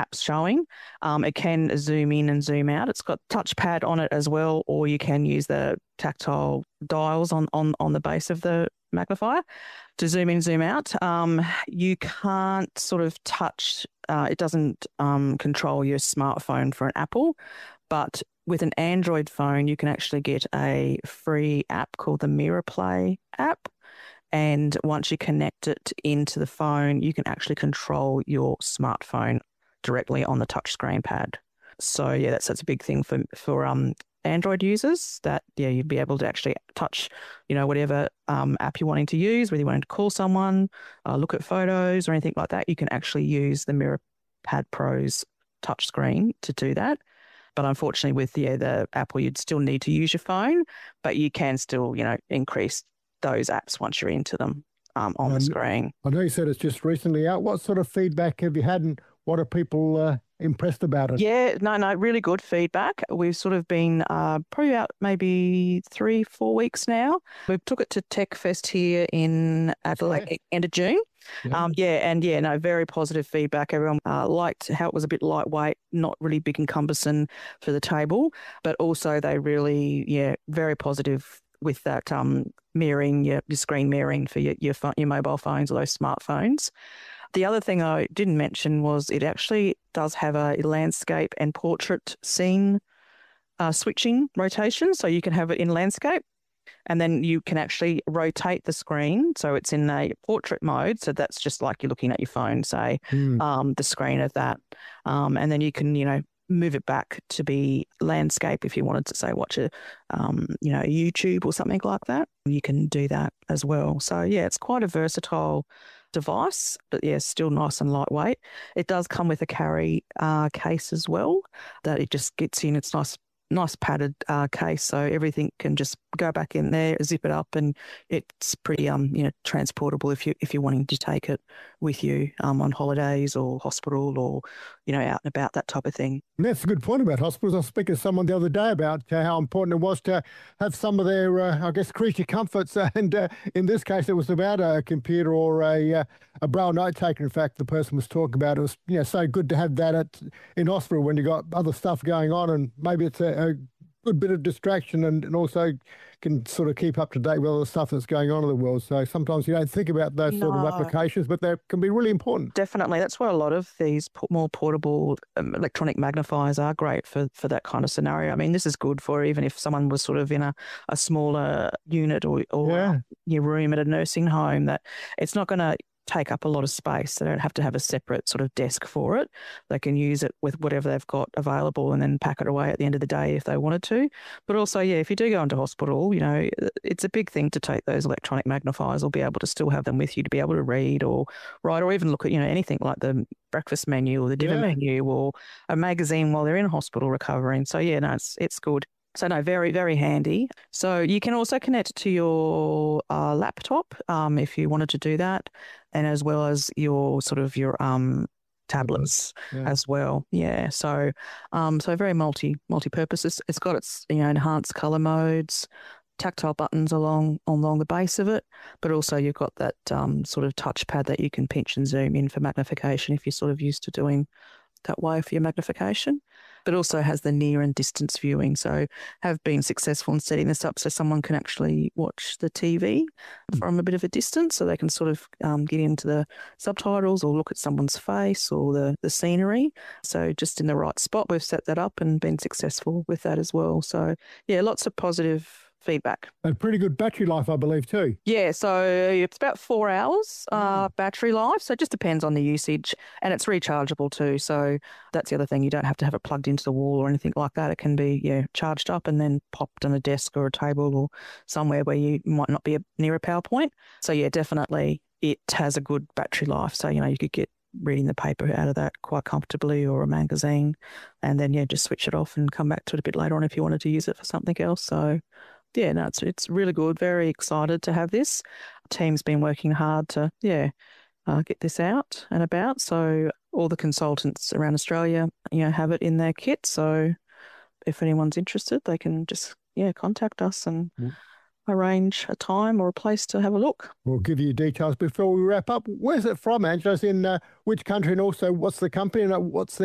apps showing. It can zoom in and zoom out. It's got touchpad on it as well, or you can use the tactile dials on the base of the magnifier to zoom in, zoom out. You can't sort of touch, it doesn't control your smartphone for an Apple, but with an Android phone, you can actually get a free app called the Mirror Play app. And once you connect it into the phone, you can actually control your smartphone directly on the touchscreen pad. So yeah, that's a big thing for Android users, that you'd be able to actually touch, whatever app you're wanting to use, whether you wanting to call someone, look at photos or anything like that. You can actually use the Mirror Pad Pro's touchscreen to do that. But unfortunately, with the Apple, you'd still need to use your phone, but you can still, increase those apps once you're into them on the screen. I know you said it's just recently out. What sort of feedback have you had, and what are people impressed about it? Yeah, no, really good feedback. We've sort of been probably about maybe 3-4 weeks now. We took it to Tech Fest here in Adelaide, end of June. Yeah. Very positive feedback. Everyone liked how it was a bit lightweight, not really big and cumbersome for the table, but also they really, very positive with that mirroring, your screen mirroring for your mobile phones or those smartphones. The other thing I didn't mention was it actually does have a landscape and portrait scene switching rotation. So you can have it in landscape, and then you can actually rotate the screen. So it's in a portrait mode. So that's just like you're looking at your phone, say, the screen of that. And then you can, move it back to be landscape if you wanted to, say, watch a YouTube or something like that. You can do that as well. So yeah, it's quite a versatile device, but yeah, still nice and lightweight. It does come with a carry case as well, that it just gets in. It's nice padded case, so everything can just go back in there, zip it up, and it's pretty transportable if you're wanting to take it with you on holidays or hospital or out and about, that type of thing. And that's a good point about hospitals. I was speaking to someone the other day about how important it was to have some of their creature comforts, and in this case it was about a computer or a braille note taker. In fact, the person was talking about it was so good to have that in hospital when you got other stuff going on, and maybe it's a good bit of distraction, and also can sort of keep up to date with all the stuff that's going on in the world. So sometimes you don't think about those sort of applications, but they can be really important. Definitely. That's why a lot of these more portable electronic magnifiers are great for that kind of scenario. I mean, this is good for even if someone was sort of in a smaller unit or your room at a nursing home, that it's not going to take up a lot of space. They don't have to have a separate sort of desk for it. They can use it with whatever they've got available and then pack it away at the end of the day if they wanted to. But also, if you do go into hospital, it's a big thing to take those electronic magnifiers or be able to still have them with you to be able to read or write or even look at, anything like the breakfast menu or the dinner menu or a magazine while they're in hospital recovering. So it's good. So no, very, very handy. So you can also connect it to your laptop if you wanted to do that, and as well as your tablets as well. Yeah. So very multi-purpose. It's got its enhanced color modes, tactile buttons along the base of it, but also you've got that sort of touchpad that you can pinch and zoom in for magnification if you're sort of used to doing that way for your magnification, but also has the near and distance viewing. So have been successful in setting this up so someone can actually watch the TV from a bit of a distance, so they can sort of get into the subtitles or look at someone's face or the scenery. So just in the right spot, we've set that up and been successful with that as well. So yeah, lots of positive feedback. And pretty good battery life, I believe, too. Yeah, so it's about 4 hours battery life. So it just depends on the usage, and it's rechargeable too. So that's the other thing. You don't have to have it plugged into the wall or anything like that. It can be charged up and then popped on a desk or a table or somewhere where you might not be near a power point. So yeah, definitely it has a good battery life. So, you could get reading the paper out of that quite comfortably or a magazine, and then just switch it off and come back to it a bit later on if you wanted to use it for something else. So yeah, no, it's really good. Very excited to have this. Team's been working hard to get this out and about. So all the consultants around Australia, have it in their kit. So if anyone's interested, they can just contact us and arrange a time or a place to have a look. We'll give you details before we wrap up. Where's it from, Angela? In which country, and also what's the company and what's